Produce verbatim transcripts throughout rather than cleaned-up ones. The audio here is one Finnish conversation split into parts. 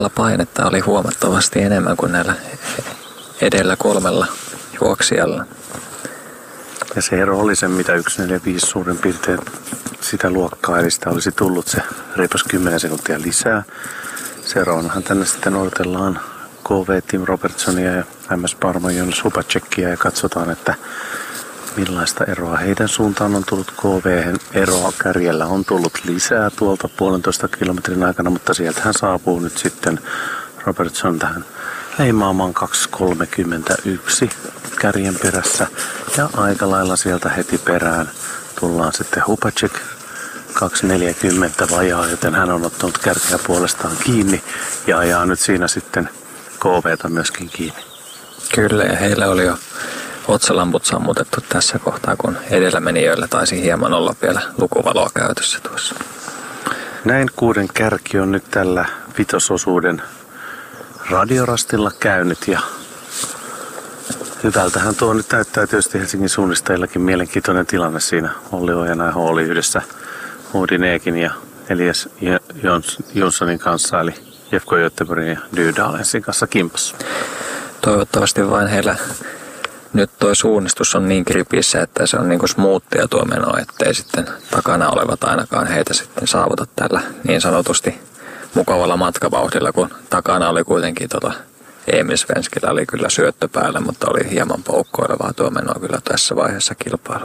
Painetta oli huomattavasti enemmän kuin näillä edellä kolmella juoksijalla. Ja se ero oli se, mitä yksi neljä viisi suurin piirtein sitä luokkaa, eli sitä olisi tullut se reipas kymmenen sekuntia lisää. Seuraavanahan tänne sitten odotellaan K V Tim Robertsonia ja M S Parma Jonas Hubacekia ja katsotaan, että millaista eroa heidän suuntaan on tullut. K V:hen eroa kärjellä on tullut lisää tuolta puolentoista kilometrin aikana, mutta sieltähän saapuu nyt sitten Robertson tähän leimaamaan kaksi kolmekymmentäyksi kärjen perässä. Ja aika lailla sieltä heti perään tullaan sitten Hubacek kaksi neljäkymmentä vajaa, joten hän on ottanut kärkeä puolestaan kiinni ja ajaa nyt siinä sitten K V:tä myöskin kiinni. Kyllä, ja heillä oli jo otsalamput sammutettu tässä kohtaa, kun edellä menijöillä taisi hieman olla vielä lukuvaloa käytössä tuossa. Näin kuuden kärki on nyt tällä vitososuuden radiorastilla käynyt ja hyvältähän tuo nyt näyttää tietysti Helsingin suunnistajillakin mielenkiintoinen tilanne siinä. Olli Ojanaiho oli yhdessä Udineekin ja Elias Jonssonin kanssa, eli Jeffko Göteborgin ja Dydalensin kanssa kimpassa. Toivottavasti vain heillä nyt tuo suunnistus on niin kripissä, että se on niin kuin smoothia tuo meno, ettei sitten takana olevat ainakaan heitä sitten saavuta tällä niin sanotusti mukavalla matkavauhdilla, kun takana oli kuitenkin tuota Emil Svenskillä oli kyllä syöttö päällä, mutta oli hieman poukkoilevaa tuo meno kyllä tässä vaiheessa kilpailua.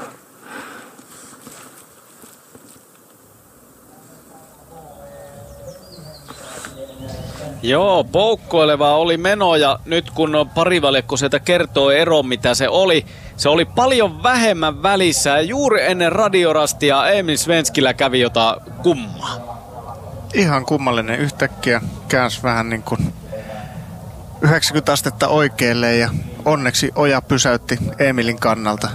Joo, poukkoilevaa oli meno ja nyt kun parivaljakko sieltä kertoo eron mitä se oli, se oli paljon vähemmän välissä ja juuri ennen radiorastia Emil Svenskillä kävi jotain kummaa. Ihan kummallinen yhtäkkiä, käänsi vähän niin kuin yhdeksänkymmentä astetta oikealle ja onneksi oja pysäytti Emilin kannalta.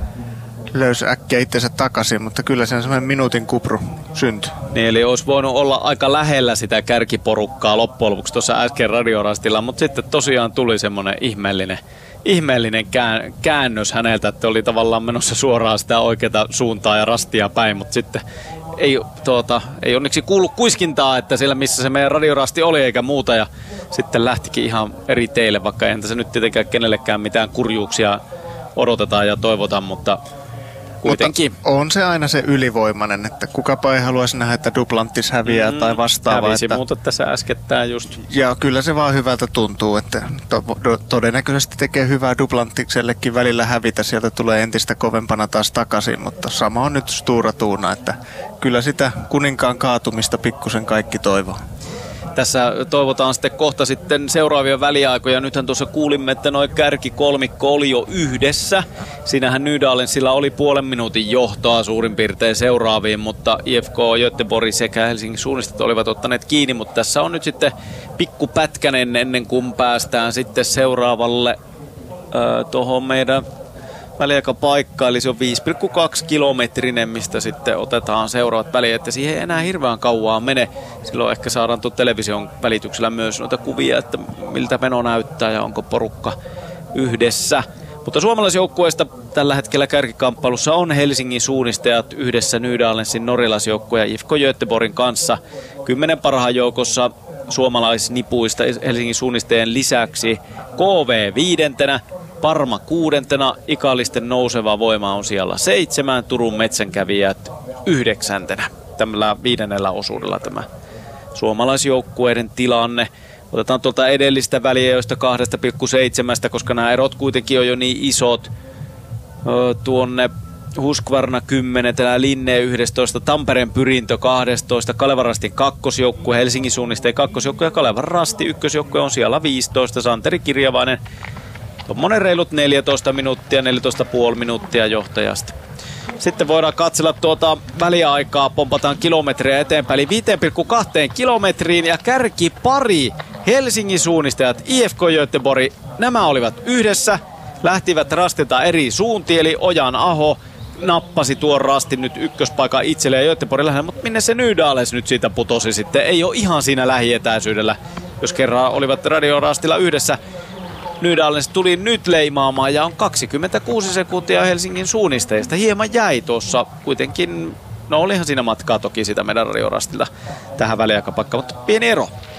Löysi äkkiä itsensä takaisin, mutta kyllä se on semmoinen minuutin kupru syntyi. Niin, eli olisi voinut olla aika lähellä sitä kärkiporukkaa loppujen lopuksi tuossa äsken radiorastilla, mutta sitten tosiaan tuli semmoinen ihmeellinen, ihmeellinen käännös häneltä, että oli tavallaan menossa suoraan sitä oikeaa suuntaa ja rastia päin, mutta sitten ei, tuota, ei onneksi kuulu kuiskintaa, että siellä missä se meidän radiorasti oli eikä muuta ja sitten lähtikin ihan eri teille, vaikka eihän tässä nyt tietenkään kenellekään mitään kurjuuksia odotetaan ja toivotaan, mutta kuitenkin. Mutta on se aina se ylivoimainen, että kukapa ei haluaisi nähdä, että Duplantis häviää mm, tai vastaavaa. Hävisi että muuta tässä äskettäin just. Ja kyllä se vaan hyvältä tuntuu, että to, to, todennäköisesti tekee hyvää Duplantiksellekin välillä hävitä. Sieltä tulee entistä kovempana taas takaisin, mutta sama on nyt Stura Tuuna, että kyllä sitä kuninkaan kaatumista pikkusen kaikki toivoo. Tässä toivotaan sitten kohta sitten seuraavia väliaikoja. Nythän tuossa kuulimme, että noi kärkikolmikko oli jo yhdessä. Siinähän Nydalensilla oli puolen minuutin johtoa suurin piirtein seuraaviin, mutta I F K Göteborg sekä Helsingin suunnistajat olivat ottaneet kiinni. Mutta tässä on nyt sitten pikku pätkänen ennen kuin päästään sitten seuraavalle öö, tuohon meidän väliaikapaikka, eli se on viisi pilkku kaksi kilometrinen, mistä sitten otetaan seuraavat väliä, että siihen ei enää hirveän kauaa mene. Silloin ehkä saadaan tuon television välityksellä myös noita kuvia, että miltä meno näyttää ja onko porukka yhdessä. Mutta suomalaisjoukkueesta tällä hetkellä kärkikamppailussa on Helsingin suunnistajat yhdessä Nydalensin norjalaisjoukkueen ja I F K Göteborgin kanssa. Kymmenen parhaan joukossa suomalaisnipuista Helsingin suunnistajien lisäksi K V viidentenä, Parma kuudentena, ikallisten nouseva voima on siellä seitsemän, Turun metsänkävijät yhdeksäntenä. Tällä viidennellä osuudella tämä suomalaisjoukkueiden tilanne. Otetaan tuolta edellistä väliajoista kaksi pilkku seitsemän, koska nämä erot kuitenkin on jo niin isot. Tuonne Husqvarna kymmenen, Linne yksitoista, Tampereen Pyrintö kaksitoista, Kalevan Rastin kakkosjoukkue, Helsingin suunnistajien kakkosjoukkue ja Kalevan Rasti ykkösjoukkue on siellä viisitoista, Santeri Kirjavainen. Tuommoinen reilut neljätoista minuuttia, neljätoista pilkku viisi minuuttia johtajasta. Sitten voidaan katsella tuota väliaikaa, pompataan kilometriä eteenpäin, eli viisi pilkku kaksi kilometriin ja kärki pari Helsingin suunnistajat I F K Göteborg. Nämä olivat yhdessä, lähtivät rastilta eri suuntiin, eli Ojan Aho nappasi tuon rastin nyt ykköspaikan itselleen ja Göteborg lähellä, mutta minne se Nydalens nyt siitä putosi sitten, ei ole ihan siinä lähietäisyydellä, jos kerran olivat radiorastilla yhdessä. Nydalens tuli nyt leimaamaan ja on kaksikymmentäkuusi sekuntia Helsingin suunnistajista. Hieman jäi tuossa kuitenkin, no olihan siinä matkaa toki sitä meidän radiorastilla tähän väliaikapaikkaan, mutta pieni ero.